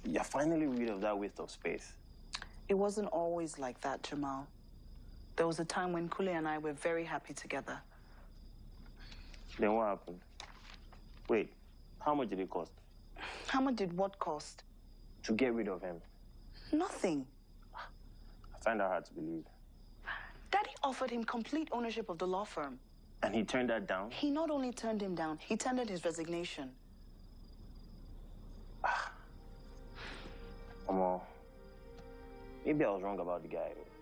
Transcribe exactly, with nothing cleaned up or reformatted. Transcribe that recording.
You're finally rid of that waste of space. It wasn't always like that, Jamal. There was a time when Kule and I were very happy together. Then what happened? Wait, how much did it cost? How much did what cost? To get rid of him. Nothing. I find that hard to believe. Daddy offered him complete ownership of the law firm. And he turned that down? He not only turned him down, he tendered his resignation. Come on. Maybe I was wrong about the guy.